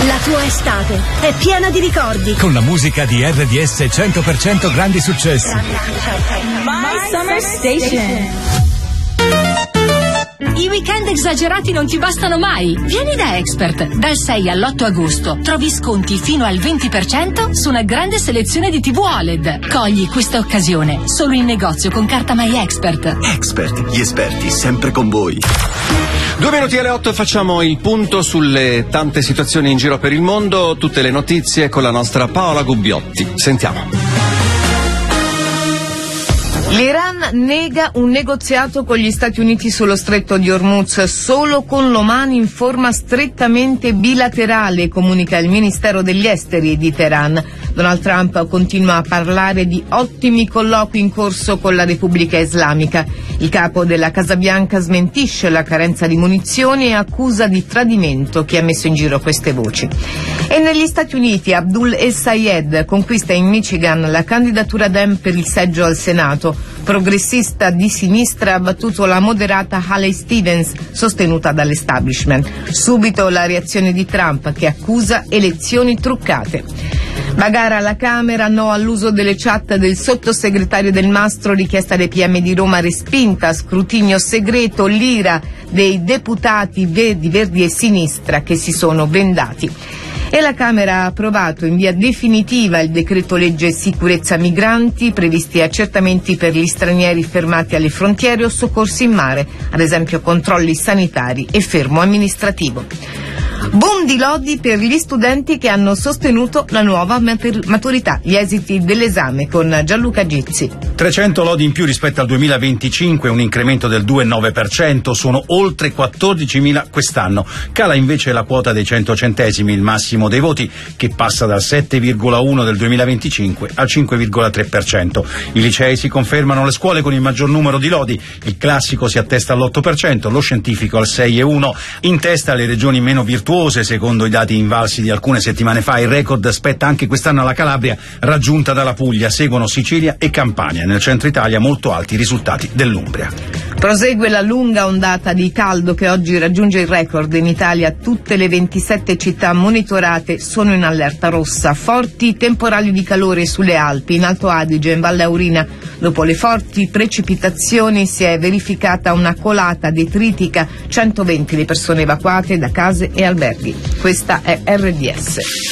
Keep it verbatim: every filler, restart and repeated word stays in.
La tua estate è piena di ricordi. Con la musica di R D S cento per cento grandi successi. My Summer Station. I weekend esagerati non ti bastano mai. Vieni da Expert. Dal sei all'otto agosto trovi sconti fino al venti per cento su una grande selezione di tivù O L E D. Cogli questa occasione solo in negozio con carta My Expert. Expert, gli esperti sempre con voi. Due minuti alle otto e facciamo il punto sulle tante situazioni in giro per il mondo, tutte le notizie con la nostra Paola Gubbiotti. Sentiamo. L'Iran nega un negoziato con gli Stati Uniti sullo stretto di Hormuz solo con l'Oman in forma strettamente bilaterale, comunica il Ministero degli Esteri di Teheran. Donald Trump continua a parlare di ottimi colloqui in corso con la Repubblica Islamica. Il capo della Casa Bianca smentisce la carenza di munizioni e accusa di tradimento chi ha messo in giro queste voci. E negli Stati Uniti Abdul El-Sayed conquista in Michigan la candidatura Dem per il seggio al Senato. Progressista di sinistra ha battuto la moderata Haley Stevens, sostenuta dall'establishment. Subito la reazione di Trump, che accusa elezioni truccate. Bagarre alla Camera, no all'uso delle chat del sottosegretario Del Mastro, richiesta dei P M di Roma respinta, scrutinio segreto, l'ira dei deputati Verdi, Verdi e Sinistra che si sono bendati. E la Camera ha approvato in via definitiva il decreto legge sicurezza migranti, previsti accertamenti per gli stranieri fermati alle frontiere o soccorsi in mare, ad esempio controlli sanitari e fermo amministrativo. Boom di lodi per gli studenti che hanno sostenuto la nuova matur- maturità, gli esiti dell'esame con Gianluca Gizzi. trecento lodi in più rispetto al duemilaventicinque, un incremento del due virgola nove per cento, sono oltre quattordicimila quest'anno. Cala invece la quota dei cento centesimi, il massimo dei voti, che passa dal sette virgola uno del duemilaventicinque al cinque virgola tre per cento. I licei si confermano le scuole con il maggior numero di lodi, il classico si attesta all'otto per cento, lo scientifico al sei virgola uno per cento. In testa le regioni meno virtuose, secondo i dati invalsi di alcune settimane fa. Il record spetta anche quest'anno alla Calabria, raggiunta dalla Puglia, seguono Sicilia e Campania. Nel centro Italia molto alti i risultati dell'Umbria. Prosegue la lunga ondata di caldo che oggi raggiunge il record in Italia. Tutte le ventisette città monitorate sono in allerta rossa. Forti temporali di calore sulle Alpi, in Alto Adige e in Valle Aurina. Dopo le forti precipitazioni si è verificata una colata detritica, centoventi le persone evacuate da case e alberghi. Questa è R D S.